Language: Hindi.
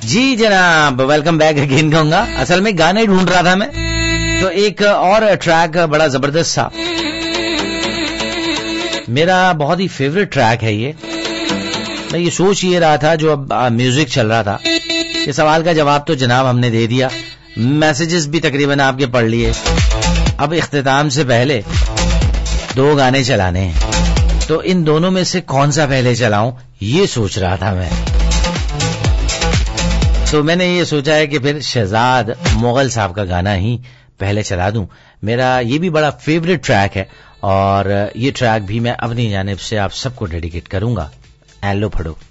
जी जनाब, वेलकम बैक अगेन कहूंगा। असल में गाने ढूंढ रहा था मैं, तो एक और ट्रैक बड़ा जबरदस्त था, मेरा बहुत ही फेवरेट ट्रैक है ये। मैं ये सोच ये रहा था जो अब म्यूजिक चल रहा था, ये सवाल का जवाब तो जनाब हमने दे दिया, मैसेजेस भी तकरीबन आपके पढ़ लिए। अब इख्तिताम से पहले 2 गाने चलाने हैं, तो इन दोनों में से कौन सा पहले चलाऊं ये सोच रहा था मैं। तो मैंने ये सोचा है कि फिर शहजाद मुगल साहब का गाना ही पहले चला दूं। मेरा ये भी बड़ा फेवरेट ट्रैक है और ये ट्रैक भी मैं अपनी जानिब से आप सबको डेडिकेट करूंगा। एलो फड़ो।